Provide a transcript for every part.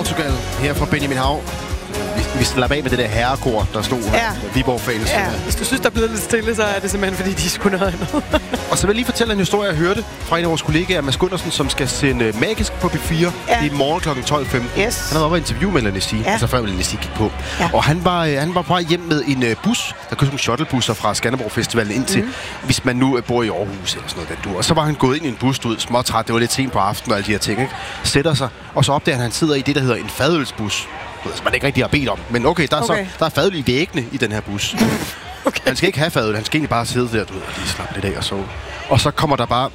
Portugal her fra Benjamin Hav. Vi slapper af med det der herrekor, der stod her. Viborg-fans. Ja, hvis du synes, der er blevet lidt stille, så er det simpelthen, fordi de skulle noget andet. Og så vil jeg lige fortælle en historie, jeg hørte fra en af vores kollegaer, Mads Gundersen, som skal sende Magisk på P4 i morgen kl. 12.15. Yes. Han havde oppe et interview med Lennart Nessie, altså før Lennart Nessie gik på. Ja. Og han var på vej hjem med en bus, der købte nogle shuttlebusser fra Skanderborg Festivalen ind til, hvis man nu bor i Aarhus eller sådan noget. Og så var han gået ind i en bus, småtræt, det var lidt sent på aftenen og alle de her ting, ikke? Sætter sig, og så opdager han sidder i det, der hedder en fadølsbus. Som man ikke rigtig har bedt om. Men okay, der er fadøl i væggene i den her bus. Okay. Han skal ikke have fadøl, han skal egentlig bare sidde der, og lige slappe lidt af og sove. Og så kommer der bare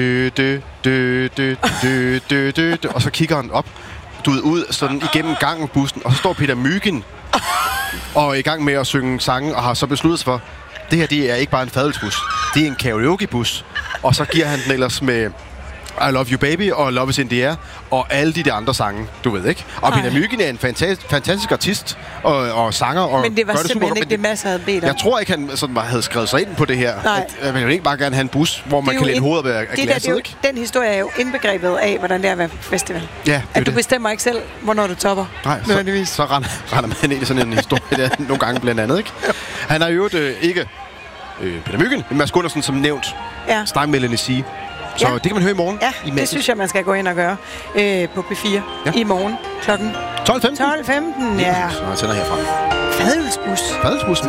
og så kigger han op, ud sådan igennem gangen bussen, og så står Peter Mygind og er i gang med at synge sange, og har så besluttet sig for, det her det er ikke bare en fadølsbus, det er en karaokebus. Og så giver han den ellers med I Love You Baby og Love Is In The Air og alle de der andre sange, du ved, ikke? Og Peter Mygind er en fantastisk artist og sanger. Og men det var simpelthen ikke det, Mads havde bedt om. Jeg tror ikke, han sådan havde skrevet sig ind på det her. Man vil ikke bare gerne have en bus, hvor man kan læne hovedet af glasset, ikke? Den historie er jo indbegrebet af, hvordan det er at være på festival. Ja, at du bestemmer ikke selv, hvornår du topper. Nej, så render man ind i sådan en historie der nogle gange blandt andet, ikke? Han har jo ikke Peter Mygind, men Mads Gundersen, som nævnt, snakker med Lennart Nessie. Så det kan man høre i morgen. Ja, det synes jeg, man skal gå ind og gøre på P4 i morgen klokken 12.15. 12.15, ja. Så jeg sender herfra. Fadølsbus. Fadølsbussen.